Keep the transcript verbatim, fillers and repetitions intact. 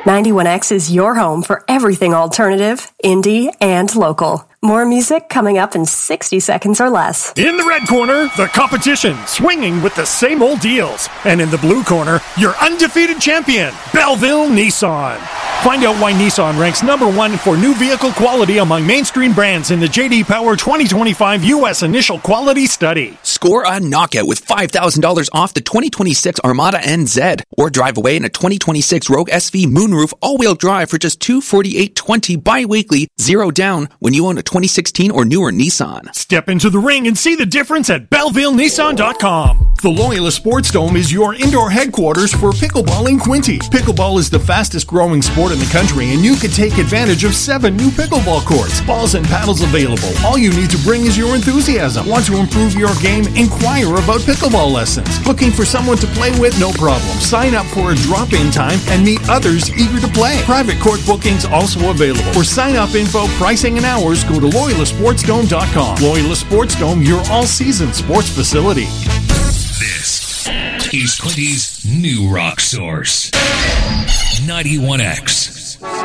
ninety-one X is your home for everything alternative, indie, and local. More music coming up in sixty seconds or less. In the red corner, the competition, swinging with the same old deals. And in the blue corner, your undefeated champion, Belleville Nissan. Find out why Nissan ranks number one for new vehicle quality among mainstream brands in the J D Power twenty twenty-five U S Initial Quality Study. Score a knockout with five thousand dollars off the twenty twenty-six Armada N Z. Or drive away in a twenty twenty-six Rogue S V Moonroof all-wheel drive for just two hundred forty-eight dollars and twenty cents bi-weekly, zero down when you own a twenty sixteen or newer Nissan. Step into the ring and see the difference at Belleville Nissan dot com. The Loyola Sports Dome is your indoor headquarters for pickleball in Quinte. Pickleball is the fastest growing sport in the country, and you can take advantage of seven new pickleball courts. Balls and paddles available. All you need to bring is your enthusiasm. Want to improve your game? Inquire about pickleball lessons. Looking for someone to play with? No problem. Sign up for a drop-in time and meet others eager to play. Private court bookings also available. For sign-up info, pricing, and hours, go to Loyola Sports Dome dot com. Loyola Sports Dome, your all-season sports facility. This is Quinty's new rock source, ninety-one X.